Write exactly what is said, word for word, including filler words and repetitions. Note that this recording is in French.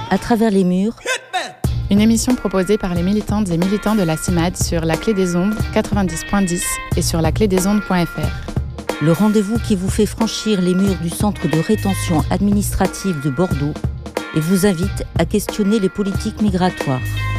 À travers les murs, une émission proposée par les militantes et militants de la CIMAD sur La Clé des Ondes quatre-vingt-dix point dix et sur la clé des ondes point f r. le rendez-vous qui vous fait franchir les murs du centre de rétention administrative de Bordeaux et vous invite à questionner les politiques migratoires.